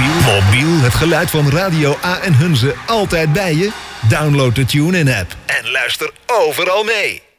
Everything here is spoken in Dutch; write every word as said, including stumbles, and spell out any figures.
Mobiel, mobiel, het geluid van Radio A en Hunze altijd bij je? Download de TuneIn app en luister overal mee.